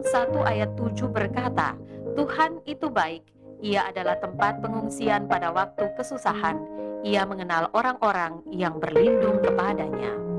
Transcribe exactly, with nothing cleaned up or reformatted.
satu ayat tujuh berkata, Tuhan itu baik, Ia adalah tempat pengungsian pada waktu kesusahan. Ia mengenal orang-orang yang berlindung kepadanya.